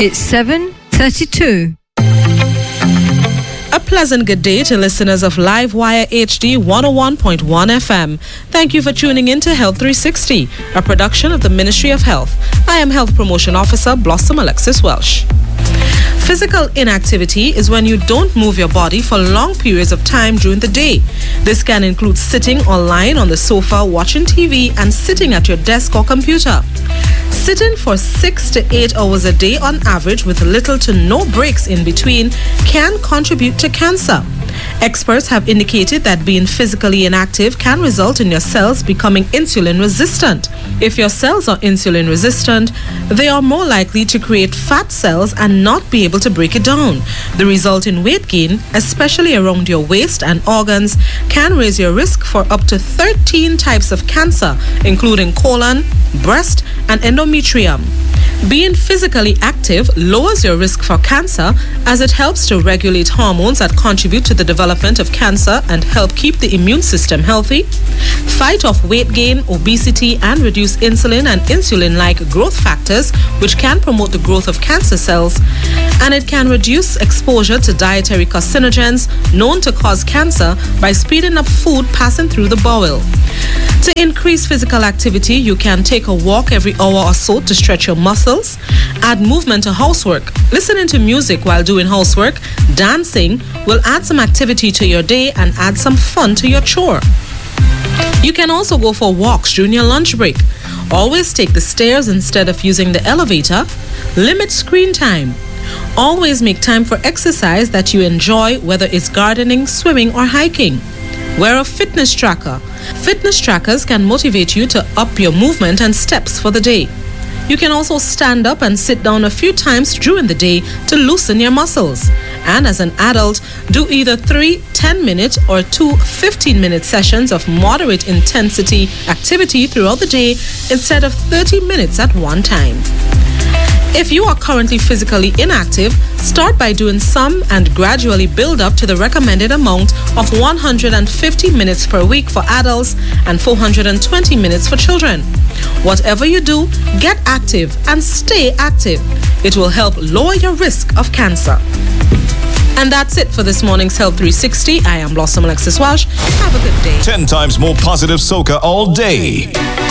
It's 7:32. A pleasant good day to listeners of Livewire HD 101.1 FM. Thank you for tuning in to Health 360, a production of the Ministry of Health. I am Health Promotion Officer Blossom Alexis Welsh. Physical inactivity is when you don't move your body for long periods of time during the day. This can include sitting or lying on the sofa, watching TV, and sitting at your desk or computer. Sitting for 6 to 8 hours a day on average with little to no breaks in between can contribute to cancer. Experts have indicated that being physically inactive can result in your cells becoming insulin resistant. If your cells are insulin resistant, they are more likely to create fat cells and not be able to break it down. The result in weight gain, especially around your waist and organs, can raise your risk for up to 13 types of cancer, including colon, breast, and endometrium. Being physically active lowers your risk for cancer as it helps to regulate hormones that contribute to the development of cancer and help keep the immune system healthy, fight off weight gain, obesity, and reduce insulin and insulin-like growth factors, which can promote the growth of cancer cells, and it can reduce exposure to dietary carcinogens known to cause cancer by speeding up food passing through the bowel. To increase physical activity, you can take a walk every hour or so to stretch your muscles, add movement to housework. Listening to music while doing housework, dancing will add some activity to your day and add some fun to your chore. You can also go for walks during your lunch break. Always take the stairs instead of using the elevator. Limit screen time. Always make time for exercise that you enjoy, whether it's gardening, swimming, or hiking. Wear a fitness tracker. Fitness trackers can motivate you to up your movement and steps for the day. You can also stand up and sit down a few times during the day to loosen your muscles. And as an adult, do either 3 10-minute or 2 15-minute sessions of moderate intensity activity throughout the day instead of 30 minutes at one time. If you are currently physically inactive, start by doing some and gradually build up to the recommended amount of 150 minutes per week for adults and 420 minutes for children. Whatever you do, get active and stay active. It will help lower your risk of cancer. And that's it for this morning's Health 360. I am Blossom Alexis Welsh. Have a good day. 10 times more positive soca all day.